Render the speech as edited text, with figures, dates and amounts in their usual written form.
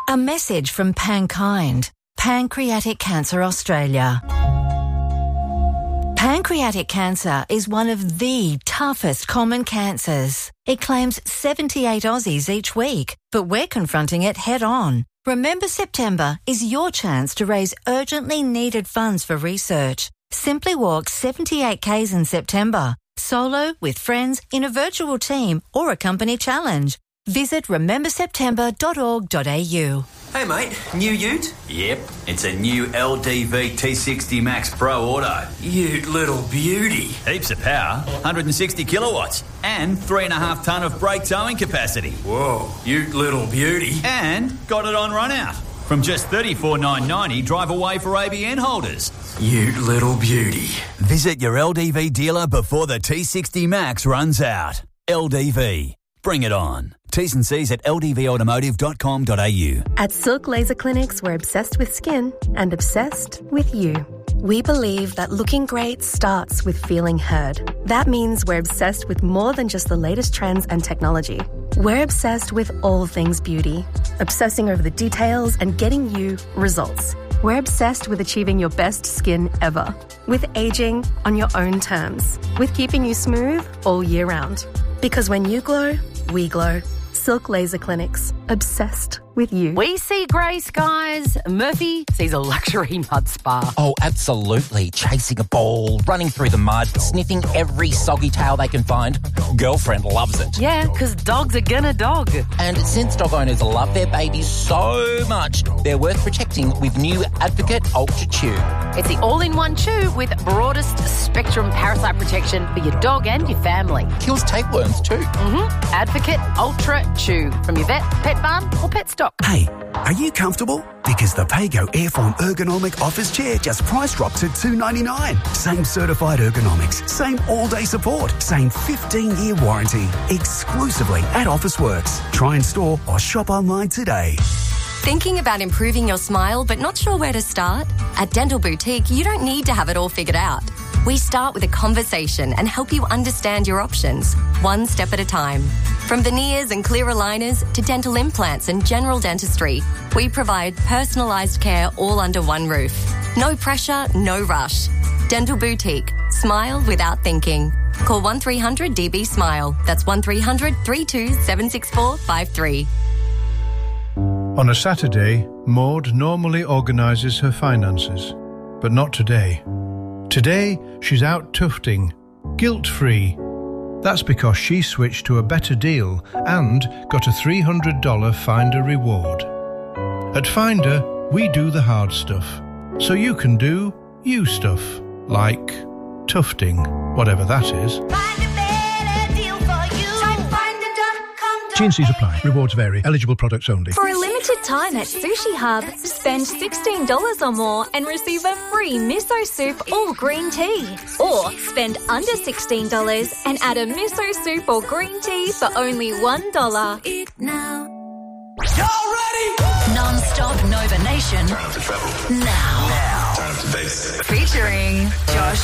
A message from Pankind, Pancreatic Cancer Australia. Pancreatic cancer is one of the toughest common cancers. It claims 78 Aussies each week, but we're confronting it head on. Remember September is your chance to raise urgently needed funds for research. Simply walk 78 Ks in September, solo, with friends, in a virtual team or a company challenge. Visit rememberseptember.org.au. Hey mate, new ute? Yep, it's a new LDV T60 Max Pro Auto. Ute little beauty. Heaps of power, 160 kilowatts, and 3.5 tonne of brake towing capacity. Whoa, ute little beauty. And got it on run out. From just $34,990 drive away for ABN holders. Ute little beauty. Visit your LDV dealer before the T60 Max runs out. LDV. Bring it on. T's and C's at ldvautomotive.com.au. At Silk Laser Clinics, we're obsessed with skin and obsessed with you. We believe that looking great starts with feeling heard. That means we're obsessed with more than just the latest trends and technology. We're obsessed with all things beauty, obsessing over the details and getting you results. We're obsessed with achieving your best skin ever, with aging on your own terms, with keeping you smooth all year round. Because when you glow, we glow. Silk Laser Clinics, obsessed with you. We see grey skies. Murphy sees a luxury mud spa. Oh, absolutely. Chasing a ball, running through the mud, sniffing every soggy tail they can find. Girlfriend loves it. Yeah, because dogs are gonna dog. And since dog owners love their babies so much, they're worth protecting with new Advocate Ultra Chew. It's the all-in-one chew with broadest spectrum parasite protection for your dog and your family. Kills tapeworms too. Advocate Ultra Chew from your vet, pet barn or pet stock. Hey, are you comfortable? Because the Pago Airform Ergonomic Office Chair just price dropped to $299. Same certified ergonomics, same all-day support, same 15-year warranty, exclusively at Officeworks. Try in store or shop online today. Thinking about improving your smile but not sure where to start? At Dental Boutique, you don't need to have it all figured out. We start with a conversation and help you understand your options, one step at a time. From veneers and clear aligners to dental implants and general dentistry, we provide personalised care all under one roof. No pressure, no rush. Dental Boutique. Smile without thinking. Call 1300 DB Smile. That's 1300 32 764 53. On a Saturday, Maud normally organises her finances, but not today. Today, she's out tufting, guilt-free. That's because she switched to a better deal and got a $300 Finder reward. At Finder, we do the hard stuff, so you can do you stuff, like tufting, whatever that is. T&Cs apply. Rewards vary. Eligible products only. For a limited time at Sushi Hub, spend $16 or more and receive a free miso soup or green tea. Or spend under $16 and add a miso soup or green tea for only $1. Eat now. Y'all ready? Non-stop Nova Nation. Turn up the treble. Now. Turn up the bass. Featuring Josh